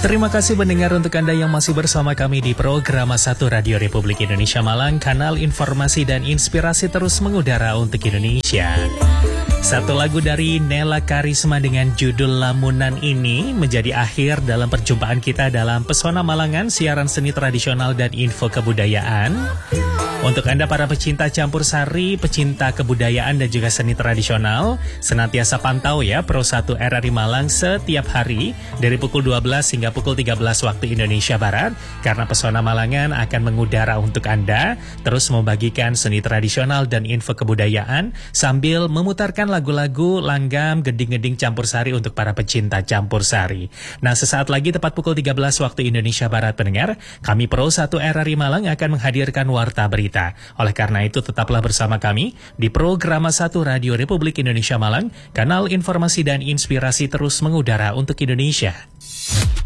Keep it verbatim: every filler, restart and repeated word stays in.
Terima kasih pendengar untuk Anda yang masih bersama kami di program satu Radio Republik Indonesia Malang, kanal informasi dan inspirasi terus mengudara untuk Indonesia. Satu lagu dari Nela Karisma dengan judul Lamunan ini menjadi akhir dalam perjumpaan kita dalam Pesona Malangan, siaran seni tradisional dan info kebudayaan. Untuk Anda para pecinta campur sari, pecinta kebudayaan dan juga seni tradisional, senantiasa pantau ya Pro satu R R I Malang setiap hari dari pukul dua belas hingga pukul tiga belas waktu Indonesia Barat, karena Pesona Malangan akan mengudara untuk Anda, terus membagikan seni tradisional dan info kebudayaan sambil memutarkan lagu-lagu langgam, geding-geding campur sari untuk para pecinta campur sari. Nah, sesaat lagi tepat pukul tiga belas waktu Indonesia Barat pendengar, kami Pro satu R R I Malang akan menghadirkan warta berita. Oleh karena itu tetaplah bersama kami di program satu Radio Republik Indonesia Malang, kanal informasi dan inspirasi terus mengudara untuk Indonesia.